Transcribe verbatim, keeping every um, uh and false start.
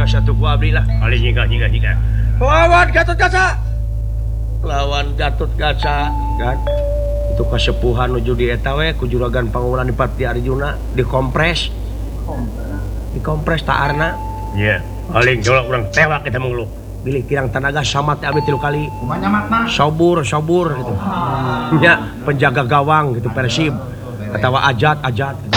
satu kuabrilah paling nyingga nyingga nyingga lawan Gatot Kaca lawan Gatot Kaca kan itu kasepuhan nuju di eta we ku juragan Pangulan di Pati Arjuna dikompres dikompres taarna iya paling coba urang tewak kita mulu bilih kirang tenaga samat abdi tilu kali sobur sobur gitu nya penjaga gawang gitu Persib atawa ajat ajat